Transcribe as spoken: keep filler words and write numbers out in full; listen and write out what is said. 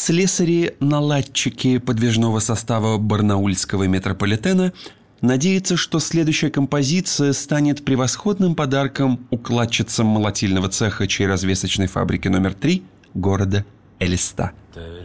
Слесари-наладчики подвижного состава барнаульского метрополитена надеются, что следующая композиция станет превосходным подарком укладчицам молотильного цеха чайразвесочной фабрики номер три города Элиста.